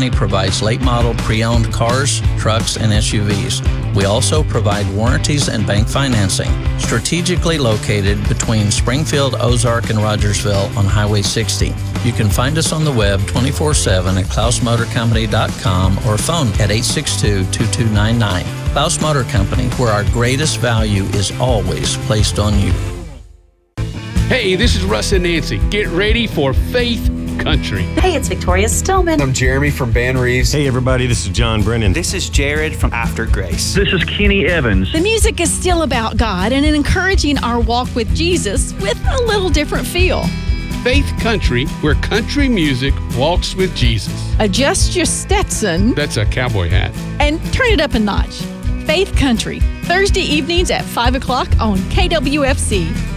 Company provides late model pre-owned cars, trucks, and SUVs. We also provide warranties and bank financing. Strategically located between Springfield, Ozark, and Rogersville on Highway 60. You can find us on the web 24/7 at KlausMotorCompany.com or phone at 862-2299. Klaus Motor Company, where our greatest value is always placed on you. Hey, this is Russ and Nancy. Get ready for Faith Country. Hey, it's Victoria Stillman. I'm Jeremy from Van Reeves. Hey, everybody, this is John Brennan. This is Jared from After Grace. This is Kenny Evans. The music is still about God and encouraging our walk with Jesus with a little different feel. Faith Country, where country music walks with Jesus. Adjust your Stetson. That's a cowboy hat. And turn it up a notch. Faith Country, Thursday evenings at 5 o'clock on KWFC.